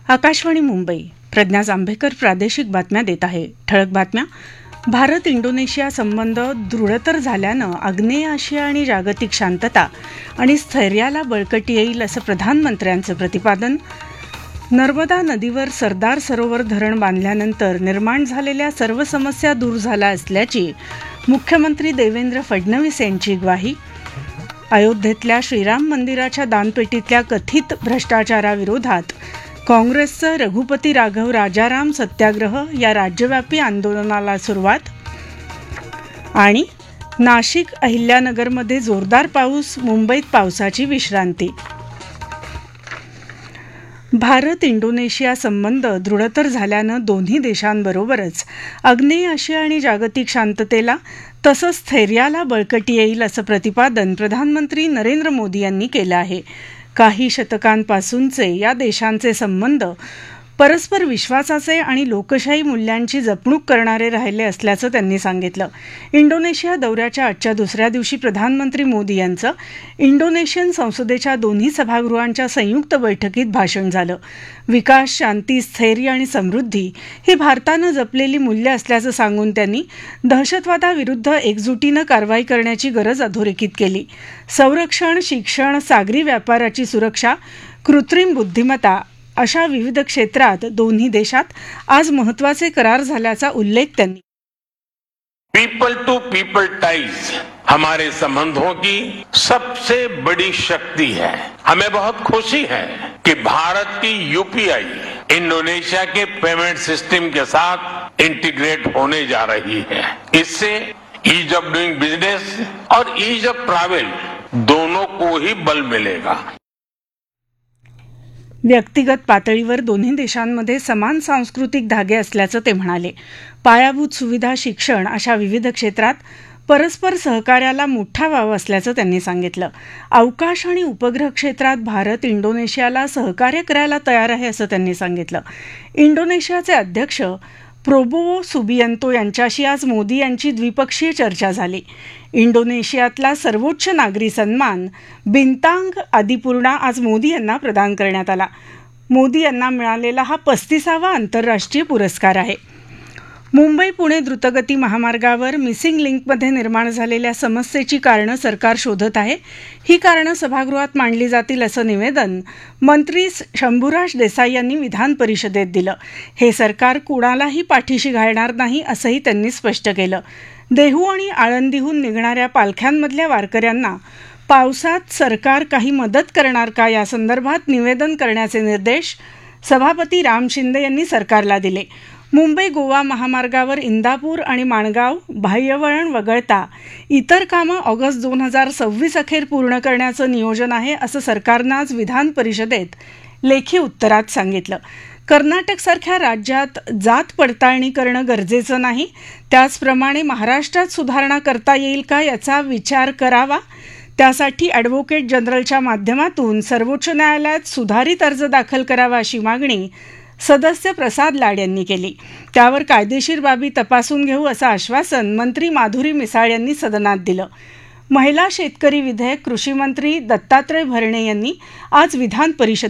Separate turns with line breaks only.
आकाशवाणी मुंबई. प्रज्ञा जांभेकर प्रादेशिक बातम्या देत आहे. ठळक बातम्या. भारत इंडोनेशिया संबंध दृढतर झाल्यानं आग्नेय आशिया आणि जागतिक शांतता आणि स्थैर्याला बळकटी येईल असं प्रधानमंत्र्यांचं प्रतिपादन. नर्मदा नदीवर सरदार सरोवर धरण बांधल्यानंतर निर्माण झालेल्या सर्व समस्या दूर झाल्या असल्याची मुख्यमंत्री देवेंद्र फडणवीस यांची ग्वाही. अयोध्येतल्या श्रीराम मंदिराच्या दानपेटीतल्या कथित भ्रष्टाचाराविरोधात काँग्रेसचं रघुपती राघव राजाराम सत्याग्रह या राज्यव्यापी आंदोलनाला सुरुवात. आणि नाशिक अहिल्यानगरमध्ये जोरदार पाऊस, मुंबईत पावसाची विश्रांती. भारत इंडोनेशिया संबंध दृढतर झाल्यानं दोन्ही देशांबरोबरच आग्नेय आशिया आणि जागतिक शांततेला तसंच स्थैर्याला बळकटी येईल असं प्रतिपादन प्रधानमंत्री नरेंद्र मोदी यांनी केलं आहे. काही शतकांपासूनचे या देशांचे संबंध परस्पर विश्वासाचे आणि लोकशाही मूल्यांची जपणूक करणारे राहिले असल्याचं त्यांनी सांगितलं. इंडोनेशिया दौऱ्याच्या आजच्या दुसऱ्या दिवशी प्रधानमंत्री मोदी यांचं इंडोनेशियन संसदेच्या दोन्ही सभागृहांच्या संयुक्त बैठकीत भाषण झालं. विकास, शांती, स्थैर्य आणि समृद्धी ही भारतानं जपलेली मूल्य असल्याचं सांगून त्यांनी दहशतवादाविरुद्ध एकजुटीनं कारवाई करण्याची गरज अधोरेखित केली. संरक्षण, शिक्षण, सागरी व्यापाराची सुरक्षा, कृत्रिम बुद्धिमत्ता अशा विविध क्षेत्रात दोन्ही देशात आज महत्त्वाचे करार झाल्याचा उल्लेख त्यांनी.
पीपल टू पीपल टाइज हमारे संबंधों की सबसे बड़ी शक्ति है. हमें बहुत खुशी है कि भारत की यूपीआई इंडोनेशिया के पेमेंट सिस्टम के साथ इंटीग्रेट होने जा रही है. इससे ईज ऑफ डूइंग बिजनेस और ईज ऑफ ट्रैवल दोनों को ही बल मिलेगा.
व्यक्तिगत पातळीवर दोन्ही देशांमध्ये समान सांस्कृतिक धागे असल्याचं ते म्हणाले. पायाभूत सुविधा, शिक्षण अशा विविध क्षेत्रात परस्पर सहकार्याला मोठा वाव असल्याचं त्यांनी सांगितलं. अवकाश आणि उपग्रह क्षेत्रात भारत इंडोनेशियाला सहकार्य करायला तयार आहे असं त्यांनी सांगितलं. इंडोनेशियाचे अध्यक्ष प्रोबोवो सुबियंतो यांच्याशी आज मोदी यांची द्विपक्षीय चर्चा झाली. इंडोनेशियातला सर्वोच्च नागरी सन्मान बिंतांग आदिपूर्णा आज मोदी यांना प्रदान करण्यात आला. मोदी यांना मिळालेला हा 35वा आंतरराष्ट्रीय पुरस्कार आहे. मुंबई पुणे द्रुतगती महामार्गावर मिसिंग लिंकमध्ये निर्माण झालेल्या समस्येची कारणं सरकार शोधत आहे. ही कारणं सभागृहात मांडली जातील असं निवेदन मंत्री शंभूराज देसाई यांनी विधान परिषदेत दिलं. हे सरकार कुणालाही पाठीशी घालणार नाही असंही त्यांनी स्पष्ट केलं. देहू आणि आळंदीहून निघणाऱ्या पालख्यांमधल्या वारकऱ्यांना पावसात सरकार काही मदत करणार का यासंदर्भात निवेदन करण्याचे निर्देश सभापती राम शिंदे यांनी सरकारला दिले. मुंबई गोवा महामार्गावर इंदापूर आणि माणगाव बाह्यवळण वगळता इतर कामं ऑगस्ट 2026 अखेर पूर्ण करण्याचं नियोजन आहे असं सरकारनं आज विधान परिषदेत लेखी उत्तरात सांगितलं. कर्नाटकसारख्या राज्यात जात पडताळणी करणं गरजेचं नाही, त्याचप्रमाणे महाराष्ट्रात सुधारणा करता येईल का याचा विचार करावा. त्यासाठी ॲडव्होकेट जनरलच्या माध्यमातून सर्वोच्च न्यायालयात सुधारित अर्ज दाखल करावा अशी मागणी सदस्य प्रसाद लाड यांनी केली. त्यावर कायदेशीर बाबी तपासून घेऊ असं आश्वासन मंत्री माधुरी मिसाळ यांनी सदनात दिलं. महिला शेतकरी विधेयक कृषीमंत्री दत्तात्रय भरणे यांनी आज विधान परिषदेत